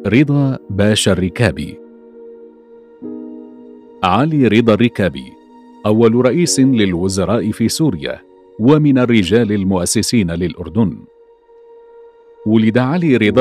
رضا باشا الركابي. علي رضا الركابي أول رئيس للوزراء في سوريا، ومن الرجال المؤسسين للأردن. ولد علي رضا